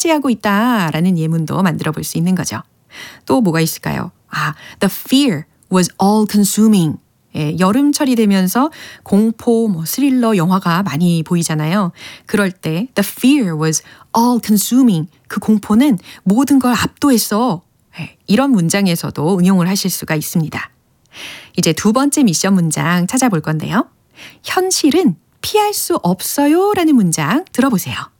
차지하고 있다라는 예문도 만들어 볼 수 있는 거죠. 또 뭐가 있을까요? The fear was all consuming. 예, 여름철이 되면서 공포, 스릴러 영화가 많이 보이잖아요. 그럴 때 the fear was all consuming. 그 공포는 모든 걸 압도했어. 예, 이런 문장에서도 응용을 하실 수가 있습니다. 이제 두 번째 미션 문장 찾아볼 건데요. 현실은 피할 수 없어요 라는 문장 들어보세요.